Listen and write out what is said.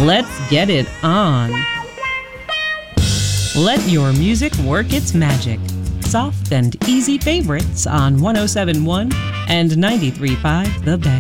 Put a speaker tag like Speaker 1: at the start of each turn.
Speaker 1: Let's get it on. Let your music work its magic. Soft and easy favorites on 107.1 and 93.5 The Bay.